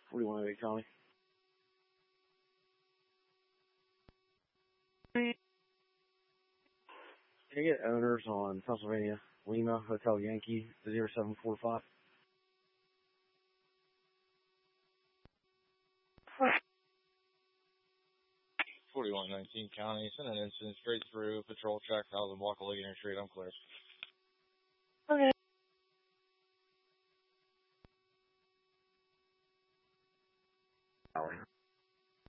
4108 County. Can you get owners on Pennsylvania Lima Hotel Yankee 0745? Huh. 4119 County, send an incident straight through, patrol check, 1000 block of Ligonier Street, I'm clear. Okay.